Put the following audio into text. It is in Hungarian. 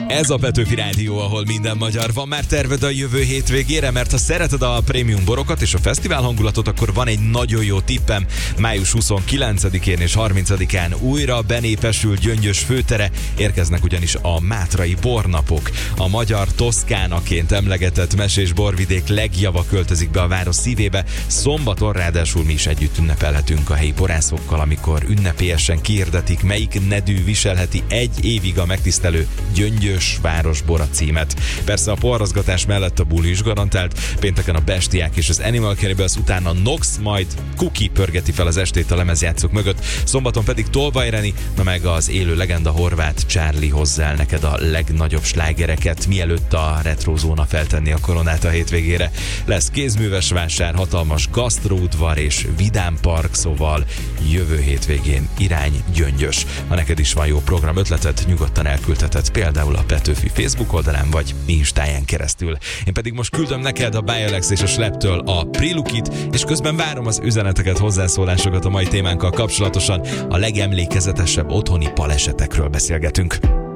Ez a Petőfi Rádió, ahol minden magyar. Van már terved a jövő hétvégére? Mert ha szereted a prémium borokat és a fesztivál hangulatot, akkor van egy nagyon jó tippem. Május 29-én és 30-án újra benépesül Gyöngyös főtere, érkeznek ugyanis a mátrai bornapok. A magyar Toszkánaként emlegetett mesés borvidék legjava költözik be a város szívébe. Szombaton ráadásul mi is együtt ünnepelhetünk a helyi borászokkal, amikor ünnepélyesen kiirdetik, melyik nedű viselheti egy évig a megtisztelő Gyöngyös városbora címet. Persze a porrazgatás mellett a buli is garantált. Pénteken a Bestiák és az Animal Cannibals, utána Nox, majd Cookie pörgeti fel az estét a lemezjátszók mögött. Szombaton pedig Tolvaj Reni, na meg az élő legenda Horváth Charlie hozzá el neked a legnagyobb slágereket, mielőtt a Retrozóna feltenni a koronát a hétvégére. Lesz kézműves vásár, hatalmas gasztróudvar és vidám park, szóval jövő hétvégén irány Gyöngyös. Ha neked is van jó program ötleted, nyugodtan elküldheted például a Petőfi Facebook oldalán vagy Instáján keresztül. Én pedig most küldöm neked a Bialex és a Schlepptől a Prilukit, és közben várom az üzeneteket, hozzászólásokat a mai témánkkal kapcsolatosan. A legemlékezetesebb otthoni balesetekről beszélgetünk.